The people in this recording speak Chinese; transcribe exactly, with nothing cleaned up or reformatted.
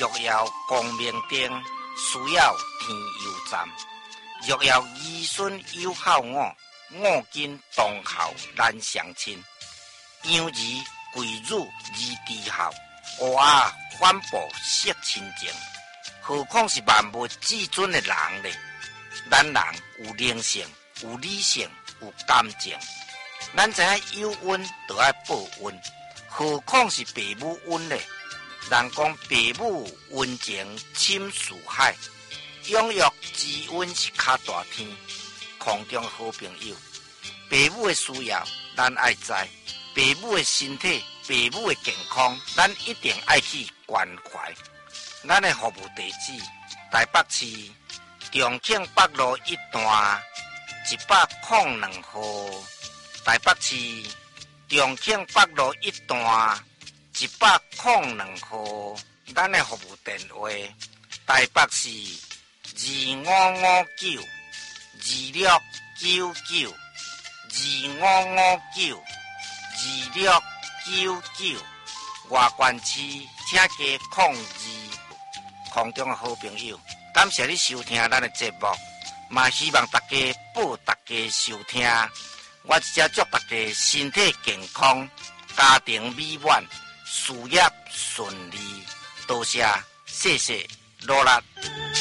若要光明灯，需要天佑站。若要儿孙友好我，我今同校难相亲。养儿贵辱而低孝，乌鸦反哺惜亲情。何况是万物至尊的人呢？咱人有灵性，有理性，有感情。咱知影有恩就要报恩，何况是父母恩呢？人讲父母恩情深似海，养育之恩是较大天。空中好朋友，父母的需要咱爱知，父母的身体、父母的健康，咱一定爱去关怀。咱的服务地址：台北市重庆北路一段一百零两号。台北市重庆北路一段一百零两号。咱的服务电话：台北市二五五九二六九九二五五九二六九九。外县市请加控二。空中的好朋友，感谢你收听咱的节目，嘛希望大家报大家收听。我只祝大家身体健康，家庭美满，事业顺利。多谢，谢谢，努力。